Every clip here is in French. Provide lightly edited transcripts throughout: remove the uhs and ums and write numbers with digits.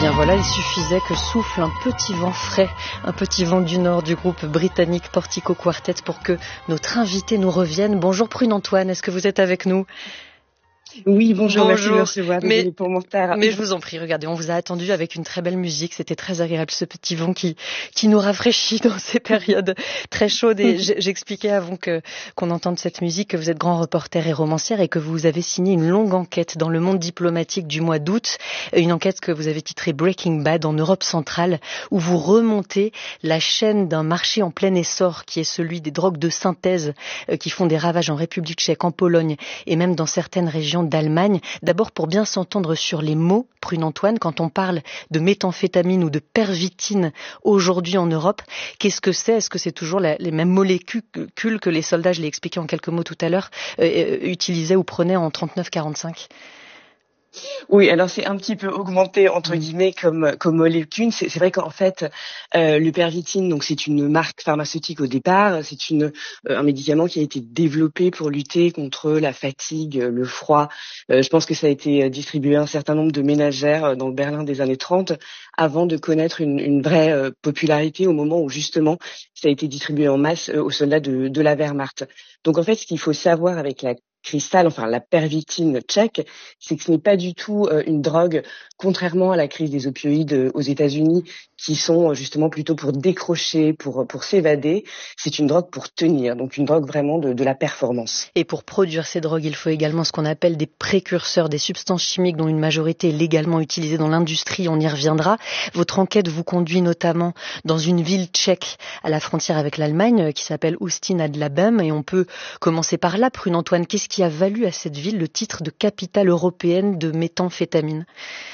bien voilà, il suffisait que souffle un petit vent frais, un petit vent du nord du groupe britannique Portico Quartet pour que notre invité nous revienne. Bonjour Prune Antoine, est-ce que vous êtes avec nous ? Oui, bonjour, merci de me Bonjour. recevoir, désolée pour mon retard. Mais je vous en prie, regardez, on vous a attendu avec une très belle musique, c'était très agréable ce petit vent qui nous rafraîchit dans ces périodes très chaudes. Et j'expliquais avant qu'on entende cette musique que vous êtes grand reporter et romancière et que vous avez signé une longue enquête dans le monde diplomatique du mois d'août, une enquête que vous avez titrée Breaking Bad en Europe centrale, où vous remontez la chaîne d'un marché en plein essor qui est celui des drogues de synthèse qui font des ravages en République tchèque, en Pologne et même dans certaines régions d'Allemagne. D'abord, pour bien s'entendre sur les mots, Prune Antoine, quand on parle de méthamphétamine ou de pervitine aujourd'hui en Europe, qu'est-ce que c'est ? Est-ce que c'est toujours les mêmes molécules que les soldats, je l'ai expliqué en quelques mots tout à l'heure, utilisaient ou prenaient en 39-45 ? Oui, alors c'est un petit peu augmenté entre guillemets comme molécule. C'est vrai qu'en fait, le Pervitin, donc c'est une marque pharmaceutique au départ. C'est un médicament qui a été développé pour lutter contre la fatigue, le froid. Je pense que ça a été distribué à un certain nombre de ménagères dans le Berlin des années 30 avant de connaître une vraie popularité au moment où justement ça a été distribué en masse aux soldats de la Wehrmacht. Donc en fait, ce qu'il faut savoir avec la cristal, enfin la pervitine tchèque, c'est que ce n'est pas du tout une drogue, contrairement à la crise des opioïdes aux États-Unis, qui sont justement plutôt pour décrocher, pour s'évader. C'est une drogue pour tenir, donc une drogue vraiment de la performance. Et pour produire ces drogues, il faut également ce qu'on appelle des précurseurs, des substances chimiques dont une majorité est légalement utilisée dans l'industrie, on y reviendra. Votre enquête vous conduit notamment dans une ville tchèque à la frontière avec l'Allemagne qui s'appelle Ústí nad Labem, et on peut commencer par là. Prune Antoine, qu'est-ce qui a valu à cette ville le titre de capitale européenne de méthamphétamine ?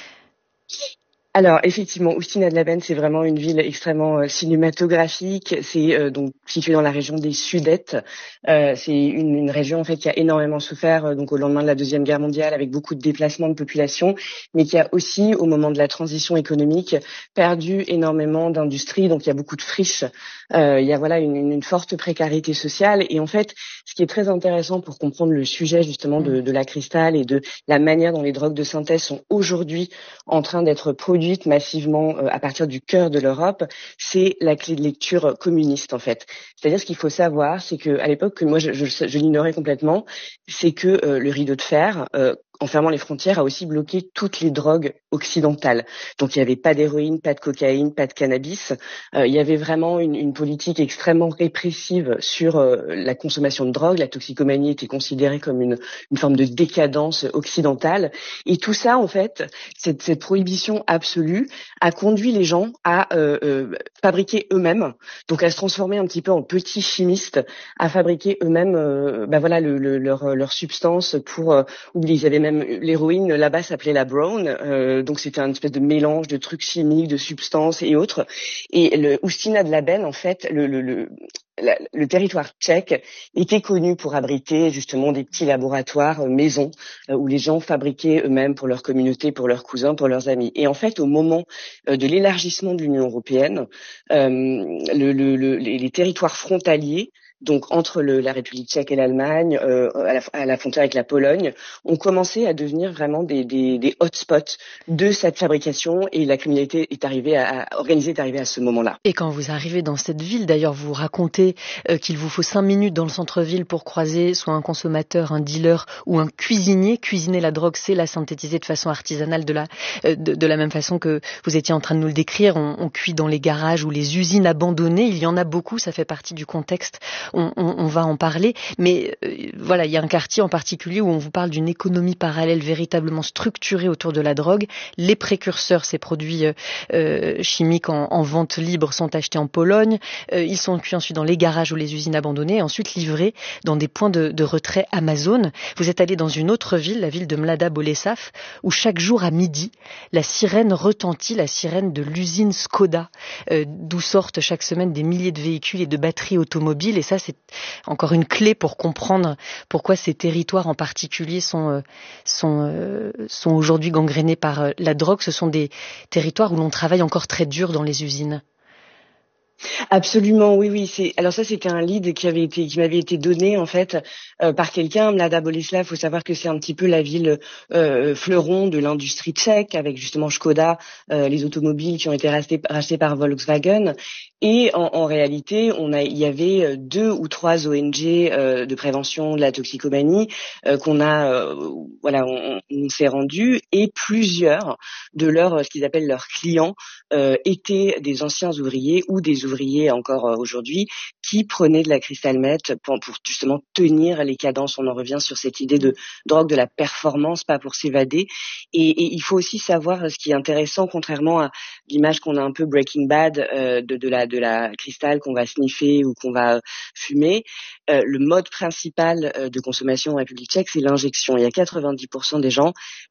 Alors effectivement, Ústí nad Labem, c'est vraiment une ville extrêmement cinématographique. C'est donc situé dans la région des Sudètes. C'est une région en fait qui a énormément souffert donc au lendemain de la Deuxième Guerre mondiale, avec beaucoup de déplacements de population, mais qui a aussi, au moment de la transition économique, perdu énormément d'industries. Donc il y a beaucoup de friches. Il y a voilà une forte précarité sociale. Et en fait, ce qui est très intéressant pour comprendre le sujet justement de la cristal et de la manière dont les drogues de synthèse sont aujourd'hui en train d'être produites massivement à partir du cœur de l'Europe, c'est la clé de lecture communiste en fait. C'est-à-dire ce qu'il faut savoir, c'est que à l'époque, que moi je l'ignorais complètement, c'est que le rideau de fer en fermant les frontières, a aussi bloqué toutes les drogues occidentales. Donc il n'y avait pas d'héroïne, pas de cocaïne, pas de cannabis. Il y avait vraiment une politique extrêmement répressive sur la consommation de drogue. La toxicomanie était considérée comme une forme de décadence occidentale. Et tout ça, en fait, cette prohibition absolue a conduit les gens à fabriquer eux-mêmes, donc à se transformer un petit peu en petits chimistes, à fabriquer eux-mêmes leur substance pour oublier. Ils avaient même l'héroïne là-bas s'appelait la brown, donc c'était un espèce de mélange de trucs chimiques, de substances et autres. Et le Ústí nad Labem, en fait, le territoire tchèque était connu pour abriter justement des petits laboratoires maisons où les gens fabriquaient eux-mêmes pour leur communauté, pour leurs cousins, pour leurs amis. Et en fait, au moment de l'élargissement de l'Union européenne, les territoires frontaliers, donc entre la République tchèque et l'Allemagne, à la frontière avec la Pologne, ont commencé à devenir vraiment des hotspots de cette fabrication, et la criminalité organisée est arrivée à ce moment-là. Et quand vous arrivez dans cette ville, d'ailleurs, vous racontez qu'il vous faut 5 minutes dans le centre-ville pour croiser soit un consommateur, un dealer ou un cuisinier. Cuisiner la drogue, c'est la synthétiser de façon artisanale de la même façon que vous étiez en train de nous le décrire. On cuit dans les garages ou les usines abandonnées. Il y en a beaucoup, ça fait partie du contexte. On va en parler. Mais voilà, il y a un quartier en particulier où on vous parle d'une économie parallèle véritablement structurée autour de la drogue. Les précurseurs, ces produits chimiques en vente libre, sont achetés en Pologne. Ils sont cuits ensuite dans les garages ou les usines abandonnées et ensuite livrés dans des points de retrait Amazon. Vous êtes allé dans une autre ville, la ville de Mlada Boleslav, où chaque jour à midi, la sirène retentit, la sirène de l'usine Skoda, d'où sortent chaque semaine des milliers de véhicules et de batteries automobiles. Et ça, c'est encore une clé pour comprendre pourquoi ces territoires en particulier sont aujourd'hui gangrénés par la drogue. Ce sont des territoires où l'on travaille encore très dur dans les usines. Absolument, oui, oui. Alors ça, c'était un lead qui m'avait été donné en fait par quelqu'un. Mlada Boleslav, faut savoir que c'est un petit peu la ville fleuron de l'industrie tchèque, avec justement Škoda, les automobiles qui ont été rachetés par Volkswagen. Et en réalité, il y avait 2 ou 3 ONG de prévention de la toxicomanie on s'est rendu, et plusieurs de ce qu'ils appellent leurs clients étaient des anciens ouvriers ou des ouvriers encore aujourd'hui qui prenaient de la crystal meth pour justement tenir les cadences. On en revient sur cette idée de drogue de la performance, pas pour s'évader. Et il faut aussi savoir ce qui est intéressant, contrairement à l'image qu'on a un peu Breaking Bad de la cristal qu'on va sniffer ou qu'on va fumer. Le mode principal de consommation en République tchèque, c'est l'injection. Il y a 90% des gens